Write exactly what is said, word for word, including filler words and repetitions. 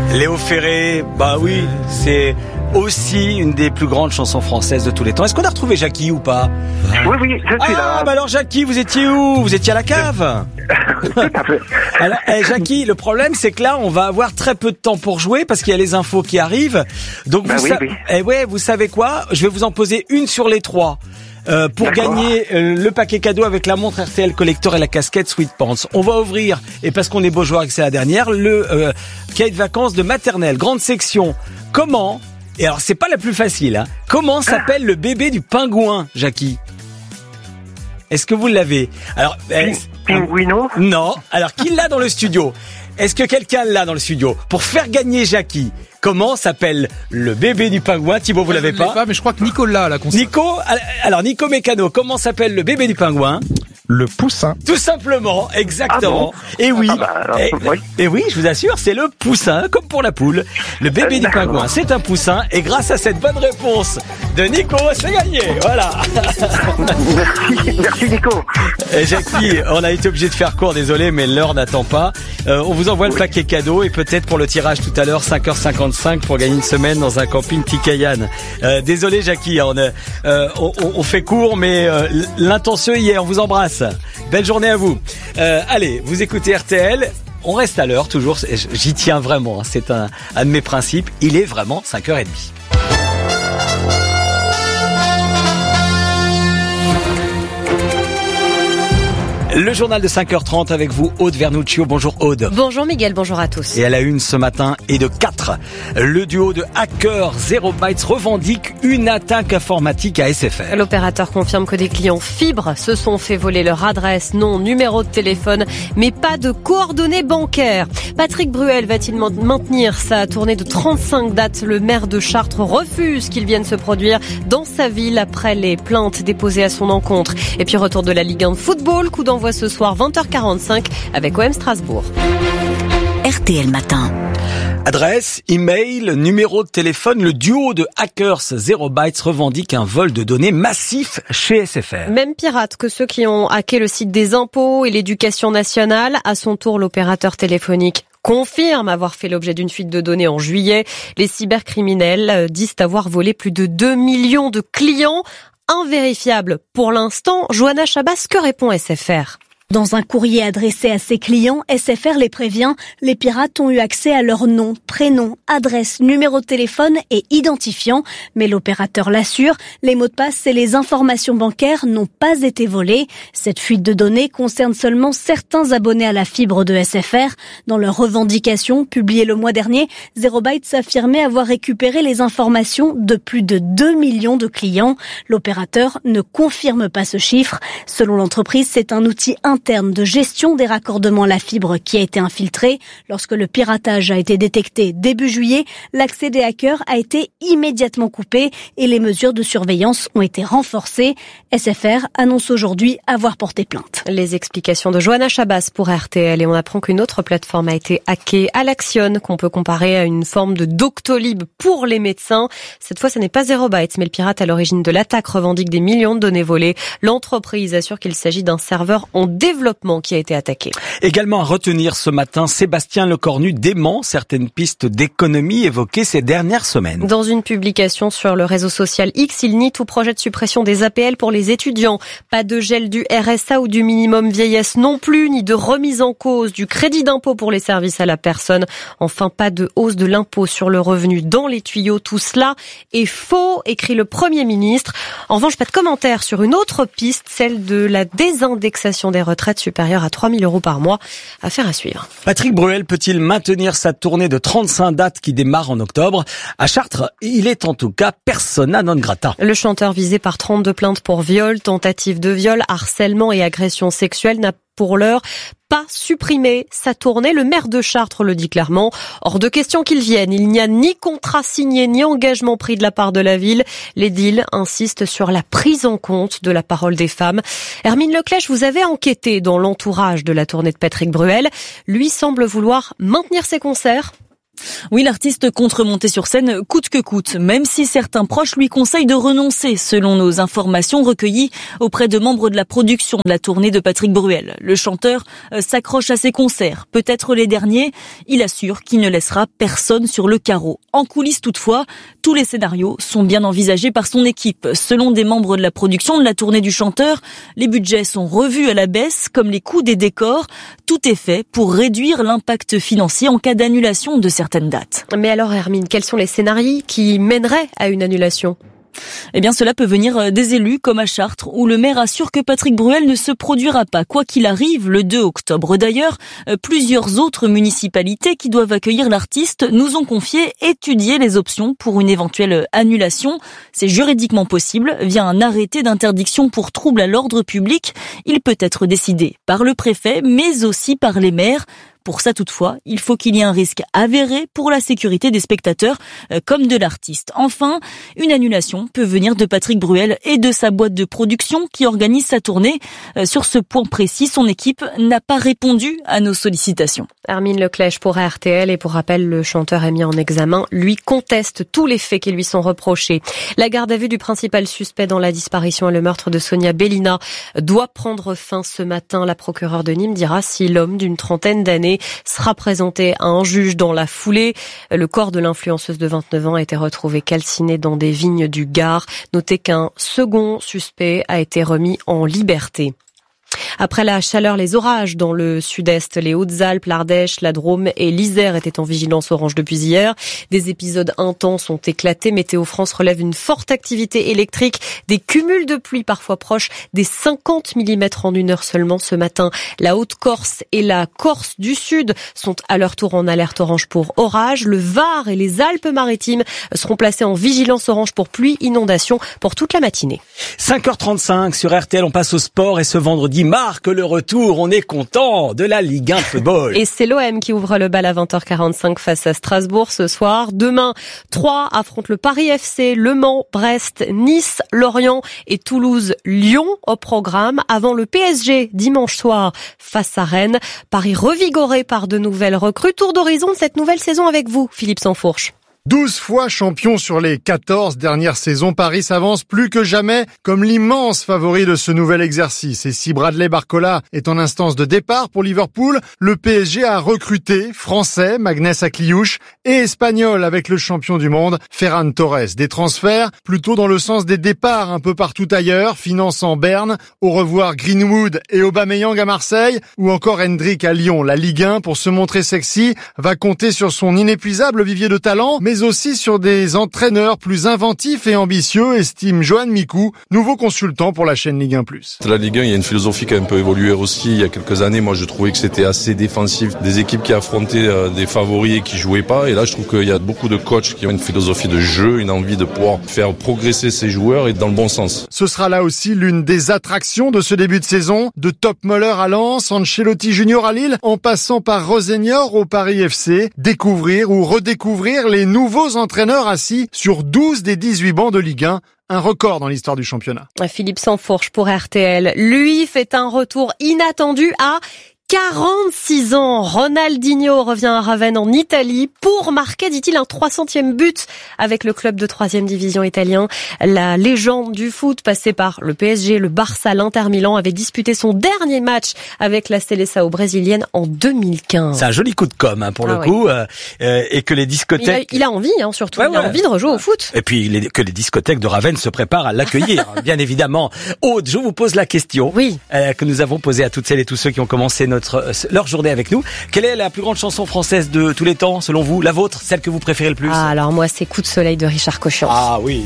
Léo Ferré, bah oui, c'est aussi une des plus grandes chansons françaises de tous les temps. Est-ce qu'on a retrouvé Jackie ou pas? Oui, oui, je suis là. Ah, bah alors Jackie, vous étiez où? Vous étiez à la cave? Tout à fait. Alors, eh, Jackie, le problème, c'est que là, on va avoir très peu de temps pour jouer parce qu'il y a les infos qui arrivent. Donc, bah vous, oui, sa- oui. Eh ouais, vous savez quoi? Je vais vous en poser une sur les trois. Euh, pour D'accord. gagner euh, le paquet cadeau avec la montre R T L Collector et la casquette Sweet Pants. On va ouvrir, et parce qu'on est beau joueur et que c'est la dernière, le euh, cahier de vacances de maternelle, grande section. Comment, et alors c'est pas la plus facile, hein, comment s'appelle le bébé du pingouin, Jackie? Est-ce que vous l'avez? Alors, eh, Pinguino? non. Alors, qui l'a dans le studio? Est-ce que quelqu'un l'a dans le studio? Pour faire gagner Jackie, comment s'appelle le bébé du pingouin? Thibaut, vous l'avez Je l'ai pas? pas, mais je crois que Nicolas l'a constaté. Nico, alors Nico Mécano, comment s'appelle le bébé du pingouin? Le poussin. Tout simplement, exactement. Ah et oui, Ah bah, alors, et, oui. et oui, je vous assure, c'est le poussin, comme pour la poule. Le bébé du D'accord. pingouin, c'est un poussin, et grâce à cette bonne réponse de Nico, c'est gagné. Voilà. Merci, merci Nico. Et Jackie, on a été obligé de faire court, désolé, mais l'heure n'attend pas. Euh, on vous envoie le paquet cadeau et peut-être pour le tirage tout à l'heure, cinq heures cinquante-cinq pour gagner une semaine dans un camping Tikayan. Euh, désolé Jackie, on, a, euh, on, on fait court, mais euh, l'intention y est, on vous embrasse. Belle journée à vous. Euh, allez, vous écoutez R T L. On reste à l'heure, toujours. J'y tiens vraiment. C'est un, un de mes principes. Il est vraiment cinq heures trente. Le journal de cinq heures trente avec vous, Aude Vernuccio. Bonjour Aude. Bonjour Miguel, bonjour à tous. Et à la une ce matin et de quatre, le duo de hackers Zero Bytes revendique une attaque informatique à S F R. L'opérateur confirme que des clients fibres se sont fait voler leur adresse, nom, numéro de téléphone, mais pas de coordonnées bancaires. Patrick Bruel va-t-il maintenir sa tournée de trente-cinq dates? Le maire de Chartres refuse qu'il vienne se produire dans sa ville après les plaintes déposées à son encontre. Et puis retour de la Ligue un de football, coup d'envoi ce soir vingt heures quarante-cinq avec O M Strasbourg. R T L Matin. Adresse, email, numéro de téléphone, le duo de hackers Zero Bytes revendique un vol de données massif chez S F R. Même pirate que ceux qui ont hacké le site des impôts et l'éducation nationale. À son tour, l'opérateur téléphonique confirme avoir fait l'objet d'une fuite de données en juillet. Les cybercriminels disent avoir volé plus de deux millions de clients. Invérifiable pour l'instant. Johanna Chabas, que répond S F R? Dans un courrier adressé à ses clients, S F R les prévient, les pirates ont eu accès à leur nom, prénom, adresse, numéro de téléphone et identifiant. Mais l'opérateur l'assure, les mots de passe et les informations bancaires n'ont pas été volés. Cette fuite de données concerne seulement certains abonnés à la fibre de S F R. Dans leur revendication, publiée le mois dernier, Zero Bytes affirmait avoir récupéré les informations de plus de deux millions de clients. L'opérateur ne confirme pas ce chiffre. Selon l'entreprise, c'est un outil interne de gestion des raccordements à la fibre qui a été infiltré. Lorsque le piratage a été détecté début juillet, l'accès des hackers a été immédiatement coupé et les mesures de surveillance ont été renforcées. S F R annonce aujourd'hui avoir porté plainte. Les explications de Johanna Chabas pour R T L et on apprend qu'une autre plateforme a été hackée, Alaxion, qu'on peut comparer à une forme de Doctolib pour les médecins. Cette fois, ce n'est pas Zero Bytes, mais le pirate à l'origine de l'attaque revendique des millions de données volées. L'entreprise assure qu'il s'agit d'un serveur en développement qui a été attaqué. Également à retenir ce matin, Sébastien Lecornu dément certaines pistes d'économie évoquées ces dernières semaines. Dans une publication sur le réseau social X, il nie tout projet de suppression des A P L pour les étudiants. Pas de gel du R S A ou du minimum vieillesse non plus, ni de remise en cause du crédit d'impôt pour les services à la personne. Enfin, pas de hausse de l'impôt sur le revenu dans les tuyaux. Tout cela est faux, écrit le Premier ministre. En revanche, pas de commentaire sur une autre piste, celle de la désindexation des retraites supérieure à trois mille euros par mois. Affaire à suivre. Patrick Bruel peut-il maintenir sa tournée de trente-cinq dates qui démarre en octobre? À Chartres, il est en tout cas persona non grata. Le chanteur visé par trente-deux plaintes pour viol, tentative de viol, harcèlement et agression sexuelle n'a pour l'heure pas supprimé sa tournée. Le maire de Chartres le dit clairement. Hors de question qu'il vienne. Il n'y a ni contrat signé ni engagement pris de la part de la ville. L'édile insiste sur la prise en compte de la parole des femmes. Hermine Leclèche, vous avez enquêté dans l'entourage de la tournée de Patrick Bruel. Lui semble vouloir maintenir ses concerts. Oui, l'artiste compte remonter sur scène coûte que coûte, même si certains proches lui conseillent de renoncer, selon nos informations recueillies auprès de membres de la production de la tournée de Patrick Bruel. Le chanteur s'accroche à ses concerts, peut-être les derniers. Il assure qu'il ne laissera personne sur le carreau. En coulisses toutefois, tous les scénarios sont bien envisagés par son équipe. Selon des membres de la production de la tournée du chanteur, les budgets sont revus à la baisse, comme les coûts des décors. Tout est fait pour réduire l'impact financier en cas d'annulation de certaines dates. Mais alors Hermine, quels sont les scénarios qui mèneraient à une annulation ? Eh bien, cela peut venir des élus, comme à Chartres, où le maire assure que Patrick Bruel ne se produira pas, quoi qu'il arrive, le deux octobre. D'ailleurs, plusieurs autres municipalités qui doivent accueillir l'artiste nous ont confié étudier les options pour une éventuelle annulation. C'est juridiquement possible via un arrêté d'interdiction pour trouble à l'ordre public. Il peut être décidé par le préfet, mais aussi par les maires. Pour ça, toutefois, il faut qu'il y ait un risque avéré pour la sécurité des spectateurs euh, comme de l'artiste. Enfin, une annulation peut venir de Patrick Bruel et de sa boîte de production qui organise sa tournée. Euh, sur ce point précis, son équipe n'a pas répondu à nos sollicitations. Hermine Leclèche pour R T L, et pour rappel, le chanteur est mis en examen. Lui conteste tous les faits qui lui sont reprochés. La garde à vue du principal suspect dans la disparition et le meurtre de Sonia Bellina doit prendre fin ce matin. La procureure de Nîmes dira si l'homme d'une trentaine d'années sera présenté à un juge dans la foulée. Le corps de l'influenceuse de vingt-neuf ans a été retrouvé calciné dans des vignes du Gard. Notez qu'un second suspect a été remis en liberté. Après la chaleur, les orages dans le sud-est, les Hautes-Alpes, l'Ardèche, la Drôme et l'Isère étaient en vigilance orange depuis hier. Des épisodes intenses ont éclaté. Météo France relève une forte activité électrique, des cumuls de pluie parfois proches des cinquante millimètres en une heure seulement ce matin. La Haute-Corse et la Corse du Sud sont à leur tour en alerte orange pour orage. Le Var et les Alpes-Maritimes seront placés en vigilance orange pour pluie, inondation pour toute la matinée. cinq heures trente-cinq sur R T L, on passe au sport et ce vendredi marque le retour, on est content, de la Ligue un de football. Et c'est l'O M qui ouvre le bal à vingt heures quarante-cinq face à Strasbourg ce soir. Demain, Troyes affronte le Paris F C, Le Mans, Brest, Nice, Lorient et Toulouse-Lyon au programme. Avant le P S G, dimanche soir, face à Rennes. Paris revigoré par de nouvelles recrues. Tour d'horizon de cette nouvelle saison avec vous, Philippe Sansfourche. douze fois champion sur les quatorze dernières saisons, Paris s'avance plus que jamais comme l'immense favori de ce nouvel exercice. Et si Bradley Barcola est en instance de départ pour Liverpool, le P S G a recruté français Magnès Akliouche et espagnol avec le champion du monde Ferran Torres. Des transferts plutôt dans le sens des départs un peu partout ailleurs, finançant Berne, au revoir Greenwood et Aubameyang à Marseille ou encore Hendrick à Lyon. La Ligue un, pour se montrer sexy, va compter sur son inépuisable vivier de talent, mais aussi sur des entraîneurs plus inventifs et ambitieux, estime Johan Mikou, nouveau consultant pour la chaîne Ligue un plus. La Ligue un, il y a une philosophie qui a un peu évolué aussi. Il y a quelques années, moi je trouvais que c'était assez défensif. Des équipes qui affrontaient euh, des favoris et qui jouaient pas. Et là je trouve qu'il y a beaucoup de coachs qui ont une philosophie de jeu, une envie de pouvoir faire progresser ses joueurs et dans le bon sens. Ce sera là aussi l'une des attractions de ce début de saison. De Top Muller à Lens, Ancelotti Junior à Lille, en passant par Rosenior au Paris F C. Découvrir ou redécouvrir les nouveaux entraîneurs assis sur douze des dix-huit bancs de Ligue un. Un record dans l'histoire du championnat. Philippe Sansfourche pour R T L. Lui fait un retour inattendu à quarante-six ans. Ronaldinho revient à Ravenne en Italie pour marquer, dit-il, un trois centième but avec le club de troisième division italien. La légende du foot, passée par le P S G, le Barça, l'Inter Milan, avait disputé son dernier match avec la Seleção brésilienne en deux mille quinze. C'est un joli coup de com' hein, pour ah le ouais. coup, euh, euh, et que les discothèques... Il a, il a envie, hein, surtout, ouais, il a ouais. envie de rejouer au foot. Et puis les, que les discothèques de Ravenne se préparent à l'accueillir, bien évidemment. Aude, je vous pose la question oui. euh, que nous avons posée à toutes celles et tous ceux qui ont commencé notre leur journée avec nous. Quelle est la plus grande chanson française de tous les temps, selon vous? La vôtre, celle que vous préférez le plus? Ah, alors moi, c'est Coup de soleil de Richard Cochian. Ah oui.